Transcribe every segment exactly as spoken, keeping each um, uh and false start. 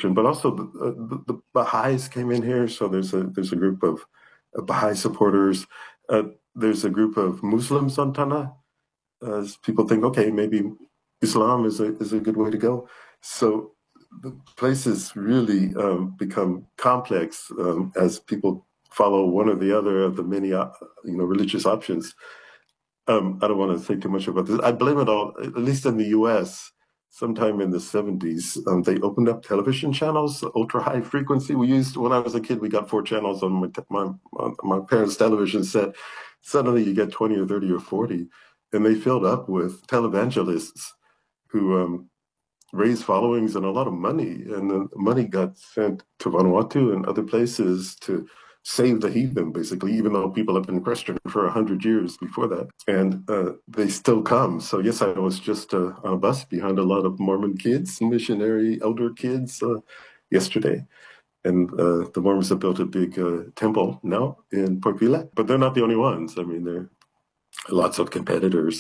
Christian, but also the, the, the Baha'is came in here. So there's a there's a group of Baha'i supporters. Uh, there's a group of Muslims on Tana. As people think, okay, maybe Islam is a is a good way to go. So the place has really um, become complex um, as people follow one or the other of the many, uh, you know, religious options. Um, I don't want to say too much about this. I blame it all, at least in the U S, sometime in the seventies, um, they opened up television channels, ultra high frequency. We used, when I was a kid, we got four channels on my, my, my parents' television set. Suddenly you get twenty or thirty or forty, and they filled up with televangelists who um, raised followings and a lot of money. And the money got sent to Vanuatu and other places to save the heathen, basically, even though people have been Christian for a hundred years before that. And uh, they still come. So yes, I was just uh, on a bus behind a lot of Mormon kids, missionary elder kids uh, yesterday. And uh, the Mormons have built a big uh, temple now in Port Vila, but they're not the only ones. I mean, there are lots of competitors.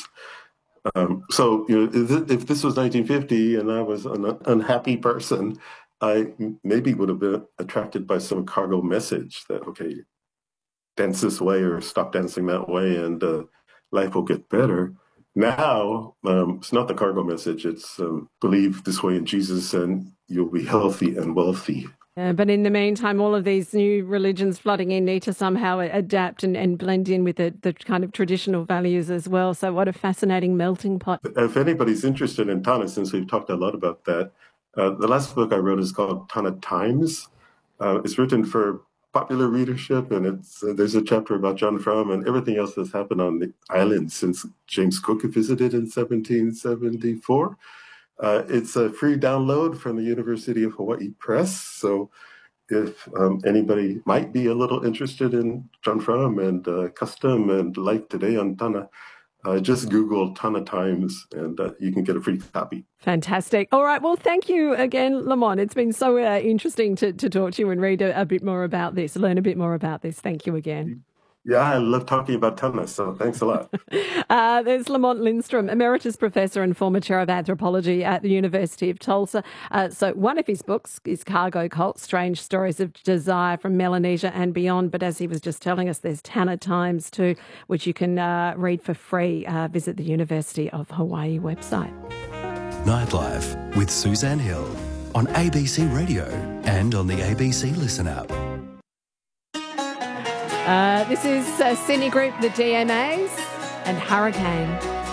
Um, so, you know, if this was nineteen fifty and I was an unhappy person, I maybe would have been attracted by some cargo message that, okay, dance this way or stop dancing that way and uh, life will get better. Now, um, it's not the cargo message. It's um, believe this way in Jesus and you'll be healthy and wealthy. Uh, but in the meantime, all of these new religions flooding in need to somehow adapt and, and blend in with the, the kind of traditional values as well. So what a fascinating melting pot. If anybody's interested in Tana, since we've talked a lot about that, uh, the last book I wrote is called Tana Times. Uh, it's written for popular readership, and it's uh, there's a chapter about John Frum and everything else that's happened on the island since James Cook visited in seventeen seventy-four. Uh, it's a free download from the University of Hawaii Press. So if um, anybody might be a little interested in John Frum and uh, custom and life today on Tana, uh, just Google Tana Times and uh, you can get a free copy. Fantastic. All right. Well, thank you again, Lamont. It's been so uh, interesting to, to talk to you and read a, a bit more about this, learn a bit more about this. Thank you again. Yeah, I love talking about Tana, so thanks a lot. uh, there's Lamont Lindstrom, Emeritus Professor and former Chair of Anthropology at the University of Tulsa. Uh, so one of his books is Cargo Cult, Strange Stories of Desire from Melanesia and Beyond. But as he was just telling us, there's Tana Times too, which you can uh, read for free. Uh, visit the University of Hawaii website. Nightlife with Suzanne Hill on A B C Radio and on the A B C Listen app. Uh, this is uh, Sydney Group, the D M As, and Hurricane.